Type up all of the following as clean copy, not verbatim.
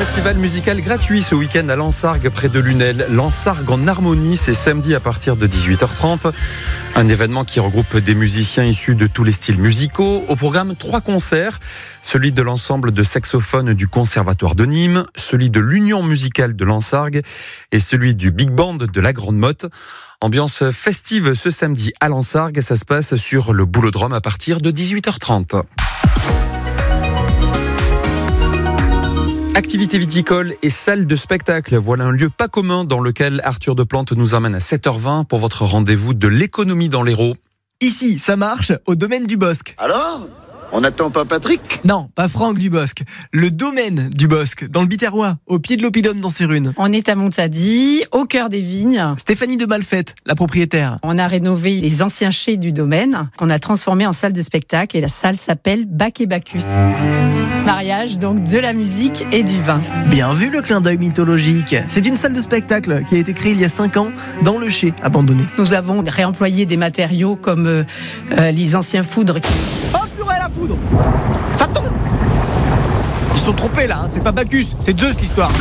Festival musical gratuit ce week-end à Lansargues près de Lunel. Lansargues en harmonie, c'est samedi à partir de 18h30. Un événement qui regroupe des musiciens issus de tous les styles musicaux. Au programme, 3 concerts. Celui de l'ensemble de saxophones du Conservatoire de Nîmes, celui de l'Union musicale de Lansargues et celui du Big Band de la Grande Motte. Ambiance festive ce samedi à Lansargues. Ça se passe sur le Boulodrome à partir de 18h30. Activité viticole et salle de spectacle, voilà un lieu pas commun dans lequel Arthur Deplante nous emmène à 7h20 pour votre rendez-vous de l'économie dans l'Hérault. Ici, ça marche, au domaine du Bosc. Alors ? On n'attend pas Patrick ? Non, pas Franck du Bosc. Le domaine du Bosc, dans le Biterrois, au pied de l'Oppidum dans ses runes. On est à Montady, au cœur des vignes. Stéphanie de Malfette, la propriétaire. On a rénové les anciens chais du domaine, qu'on a transformé en salle de spectacle, et la salle s'appelle Bac et Bacchus. Mariage donc de la musique et du vin. Bien vu le clin d'œil mythologique. C'est une salle de spectacle qui a été créée il y a 5 ans dans le chai abandonné. Nous avons réemployé des matériaux comme les anciens foudres. Oh purée, la foudre! Ça tombe! Ils se sont trompés là, c'est pas Bacchus, c'est Zeus l'histoire.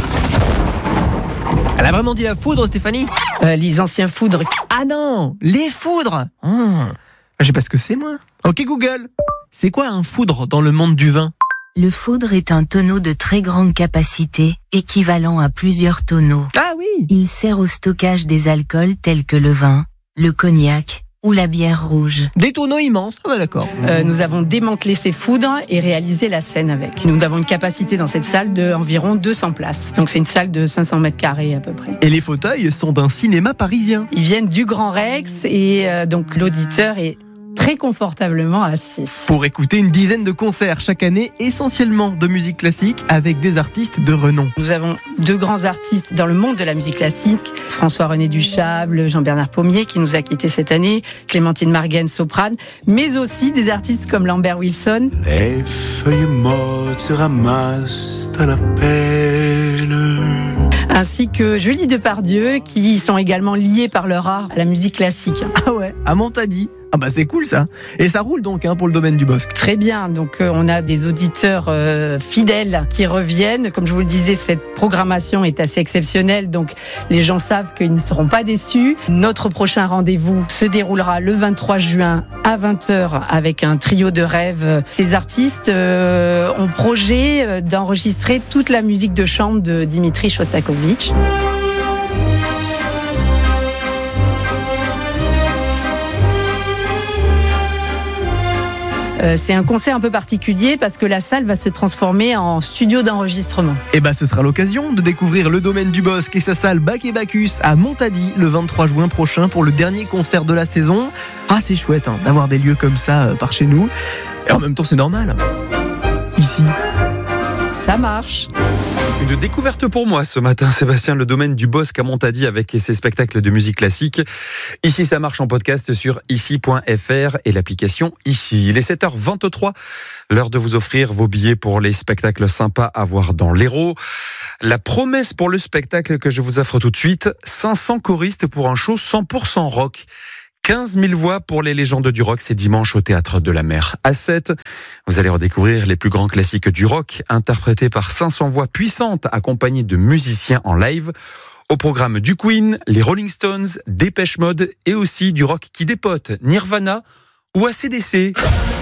Elle a vraiment dit la foudre, Stéphanie? Les anciens foudres. Ah non, les foudres. Je sais pas ce que c'est moi. Ok Google, c'est quoi un foudre dans le monde du vin? Le foudre est un tonneau de très grande capacité, équivalent à plusieurs tonneaux. Ah oui! Il sert au stockage des alcools tels que le vin, le cognac ou la bière rouge. Des tonneaux immenses, ah bah d'accord. Nous avons démantelé ces foudres et réalisé la scène avec. Nous avons une capacité dans cette salle d'environ 200 places. Donc c'est une salle de 500 mètres carrés à peu près. Et les fauteuils sont d'un cinéma parisien. Ils viennent du Grand Rex et donc l'auditeur est très confortablement assis. Pour écouter une dizaine de concerts chaque année, essentiellement de musique classique, avec des artistes de renom. Nous avons 2 grands artistes dans le monde de la musique classique, François-René Duchâble, Jean-Bernard Pommier qui nous a quittés cette année, Clémentine Margaine, soprane, mais aussi des artistes comme Lambert Wilson. Les feuilles mortes se ramassent à la pelle. Ainsi que Julie Depardieu, qui sont également liés par leur art à la musique classique. Ah ouais, à Montady. Ah bah c'est cool ça. Et ça roule donc pour le domaine du Bosc. Très bien, donc on a des auditeurs fidèles qui reviennent. Comme je vous le disais, cette programmation est assez exceptionnelle, donc les gens savent qu'ils ne seront pas déçus. Notre prochain rendez-vous se déroulera le 23 juin à 20h avec un trio de rêve. Ces artistes ont projet d'enregistrer toute la musique de chambre de Dimitri Shostakovich. C'est un concert un peu particulier parce que la salle va se transformer en studio d'enregistrement. Et bah ce sera l'occasion de découvrir le domaine du Bosc et sa salle Bac et Bacchus à Montady le 23 juin prochain pour le dernier concert de la saison. Ah c'est chouette d'avoir des lieux comme ça par chez nous. Et en même temps c'est normal. Ici. Ça marche. Une découverte pour moi ce matin, Sébastien, le domaine du Bosc à Montady avec ses spectacles de musique classique. Ici, ça marche en podcast sur ici.fr et l'application Ici. Il est 7h23, l'heure de vous offrir vos billets pour les spectacles sympas à voir dans l'Hérault. La promesse pour le spectacle que je vous offre tout de suite, 500 choristes pour un show 100% rock. 15 000 voix pour les légendes du rock, c'est dimanche au Théâtre de la Mer à 7. Vous allez redécouvrir les plus grands classiques du rock, interprétés par 500 voix puissantes, accompagnées de musiciens en live. Au programme du Queen, les Rolling Stones, Dépêche Mode et aussi du rock qui dépote, Nirvana ou AC/DC.